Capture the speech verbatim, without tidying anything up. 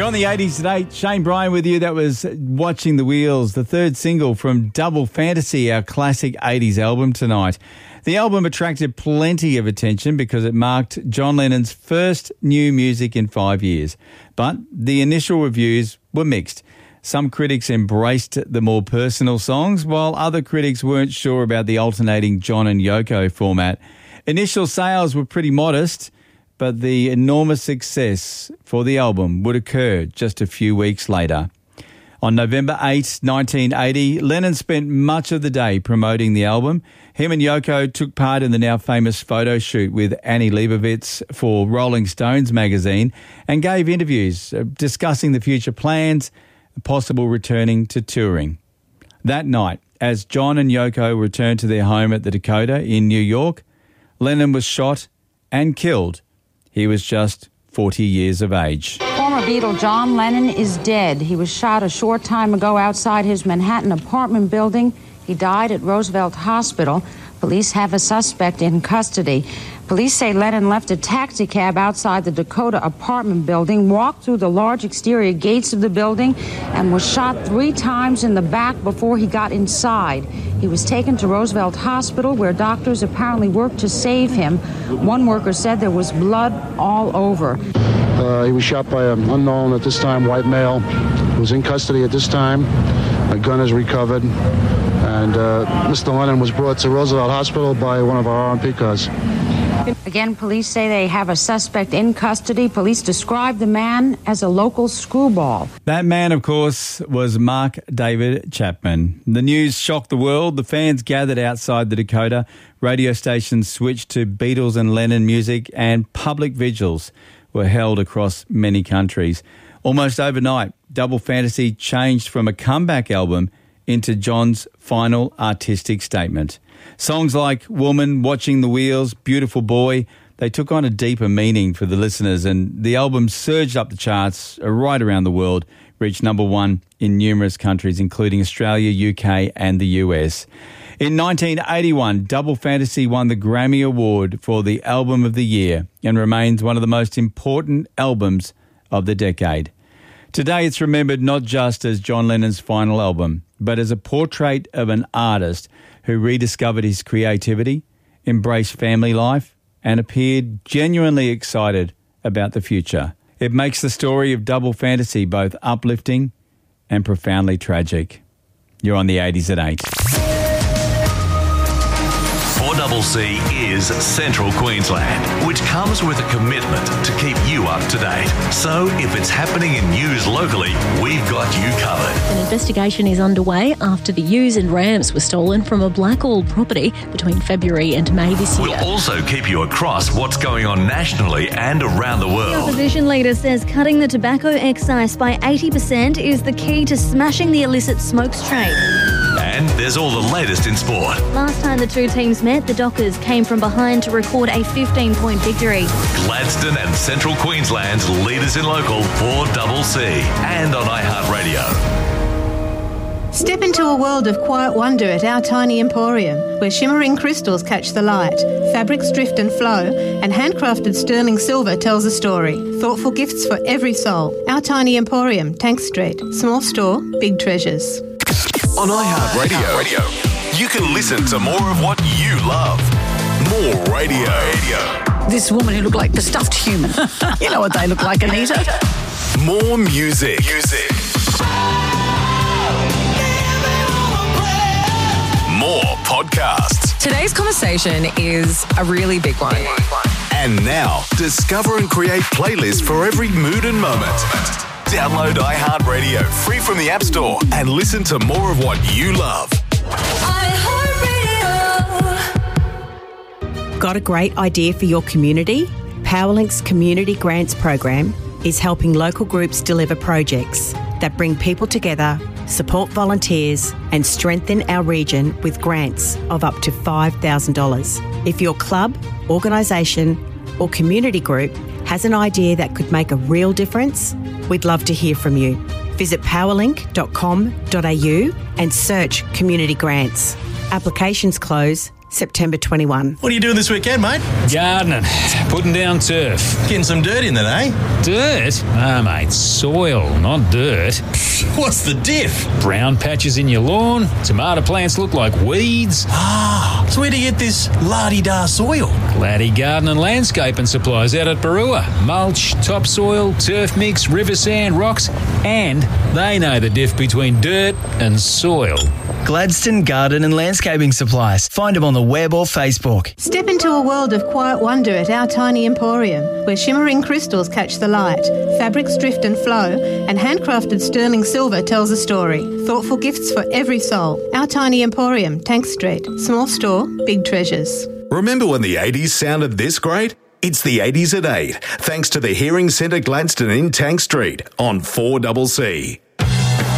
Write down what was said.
You're on the eighties today. Shane Bryan with you. That was Watching the Wheels, the third single from Double Fantasy, our classic eighties album tonight. The album attracted plenty of attention because it marked John Lennon's first new music in five years. But the initial reviews were mixed. Some critics embraced the more personal songs, while other critics weren't sure about the alternating John and Yoko format. Initial sales were pretty modest, but the enormous success for the album would occur just a few weeks later. On November eighth, nineteen eighty, Lennon spent much of the day promoting the album. Him and Yoko took part in the now famous photo shoot with Annie Leibovitz for Rolling Stones magazine and gave interviews discussing the future plans, possible returning to touring. That night, as John and Yoko returned to their home at the Dakota in New York, Lennon was shot and killed. He was just forty years of age. Former Beatle John Lennon is dead. He was shot a short time ago outside his Manhattan apartment building. He died at Roosevelt Hospital. Police have a suspect in custody. Police say Lennon left a taxi cab outside the Dakota apartment building, walked through the large exterior gates of the building, and was shot three times in the back before he got inside. He was taken to Roosevelt Hospital, where doctors apparently worked to save him. One worker said there was blood all over. Uh, he was shot by an unknown, at this time, white male. He was in custody at this time. A gun is recovered. And uh, Mister Lennon was brought to Roosevelt Hospital by one of our R and P cars. Again, police say they have a suspect in custody. Police describe the man as a local screwball. That man, of course, was Mark David Chapman. The news shocked the world. The fans gathered outside the Dakota. Radio stations switched to Beatles and Lennon music, and public vigils were held across many countries. Almost overnight, Double Fantasy changed from a comeback album into John's final artistic statement. Songs like Woman, Watching the Wheels, Beautiful Boy, they took on a deeper meaning for the listeners, and the album surged up the charts right around the world, reached number one in numerous countries, including Australia, U K and the U S. In nineteen eighty-one, Double Fantasy won the Grammy Award for the Album of the Year and remains one of the most important albums of the decade. Today it's remembered not just as John Lennon's final album, but as a portrait of an artist who rediscovered his creativity, embraced family life, and appeared genuinely excited about the future. It makes the story of Double Fantasy both uplifting and profoundly tragic. You're on the eighties at eight. four C C is Central Queensland, which comes with a commitment to keep you up to date. So if it's happening in news locally, we've got you covered. An investigation is underway after the ewes and rams were stolen from a Blackall property between February and May this year. We'll also keep you across what's going on nationally and around the The world. opposition leader says cutting the tobacco excise by eighty percent is the key to smashing the illicit smokes trade. And there's all the latest in sport. Last time the two teams met, the Dockers came from behind to record a fifteen-point victory. Gladstone and Central Queensland's leaders in local four C C and on iHeartRadio. Step into a world of quiet wonder at Our Tiny Emporium, where shimmering crystals catch the light, fabrics drift and flow, and handcrafted sterling silver tells a story. Thoughtful gifts for every soul. Our Tiny Emporium, Tank Street. Small store, big treasures. On iHeartRadio, Radio. You can listen to more of what you love. More radio. radio. This woman who looked like the stuffed human. You know what they look like, Anita. More music. Music. More podcasts. Today's conversation is a really big one. And now, discover and create playlists for every mood and moment. Download iHeartRadio free from the App Store and listen to more of what you love. Got a great idea for your community? Powerlink's Community Grants program is helping local groups deliver projects that bring people together, support volunteers and strengthen our region with grants of up to five thousand dollars. If your club, organisation or community group has an idea that could make a real difference, we'd love to hear from you. Visit powerlink dot com dot a u and search Community Grants. Applications close September twenty-first. What are you doing this weekend, mate? Gardening. Putting down turf. Getting some dirt in then, eh? Dirt? Ah, mate, soil, not dirt. What's the diff? Brown patches in your lawn. Tomato plants look like weeds. Ah, so where do you get this la-di-da soil? Laddie Garden and Landscaping Supplies out at Barua. Mulch, topsoil, turf mix, river sand, rocks, and they know the diff between dirt and soil. Gladstone Garden and Landscaping Supplies. Find them on the web or Facebook. Step into a world of quiet wonder at our tiny emporium, where shimmering crystals catch the light, fabrics drift and flow, and handcrafted sterling silver tells a story. Thoughtful gifts for every soul. Our tiny emporium, Tank Street. Small store, big treasures. Remember when the eighties sounded this great? It's the eighties at eight, thanks to the Hearing Centre Gladstone in Tank Street on four C C.